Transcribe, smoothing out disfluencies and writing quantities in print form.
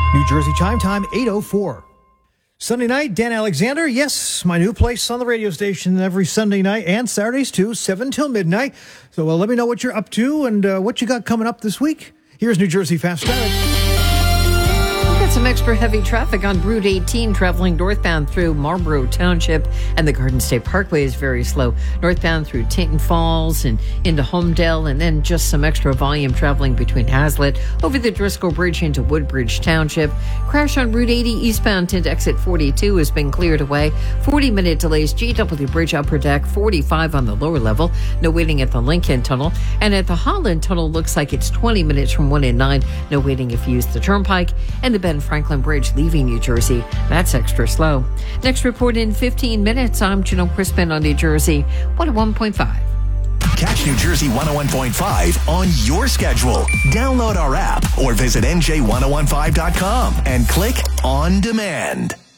New Jersey Chime Time, 8:04. Sunday night, Dan Alexander. Yes, my new place on the radio station every Sunday night and Saturdays too, 7 till midnight. So let me know what you're up to and what you got coming up this week. Here's New Jersey Fast Traffic. Some extra heavy traffic on Route 18 traveling northbound through Marlborough Township, and the Garden State Parkway is very slow northbound through Tinton Falls and into Homedale, and then just some extra volume traveling between Hazlitt over the Driscoll Bridge into Woodbridge Township. Crash on Route 80 eastbound into exit 42 has been cleared away. 40-minute delays GW Bridge upper deck, 45 on the lower level. No waiting at the Lincoln Tunnel, and at the Holland Tunnel looks like it's 20 minutes from 1 and 9. No waiting if you use the Turnpike, and the Ben Franklin Bridge leaving New Jersey. That's extra slow. Next report in 15 minutes. I'm Janelle Crispin on New Jersey 101.5. Catch New Jersey 101.5 on your schedule. Download our app or visit NJ1015.com and click on demand.